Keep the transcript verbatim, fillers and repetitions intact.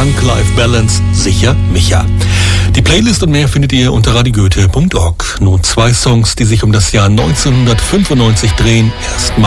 Work-Life-Balance, sicher Micha. Die Playlist und mehr findet ihr unter radio goethe punkt org. Nun zwei Songs, die sich um das Jahr neunzehnhundertfünfundneunzig drehen. Erstmal